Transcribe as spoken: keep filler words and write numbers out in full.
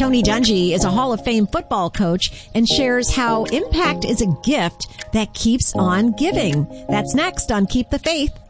Tony Dungy is a Hall of Fame football coach and shares how impact is a gift that keeps on giving. That's next on Keep the Faith.